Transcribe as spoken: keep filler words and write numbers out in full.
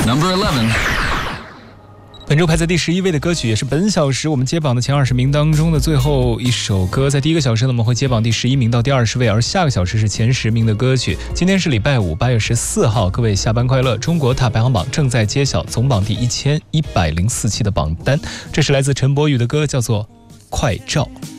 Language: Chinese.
Number eleven。 本周排在第十一位的歌曲，也是本小时我们揭榜的前二十名当中的最后一首歌。在第一个小时呢，我们会揭榜第十一名到第二十位，而下个小时是前十名的歌曲。今天是礼拜五，八月十四号，各位下班快乐！中国踏排行榜正在揭晓总榜第一千一百零四期的榜单。这是来自陈柏宇的歌，叫做《快照》。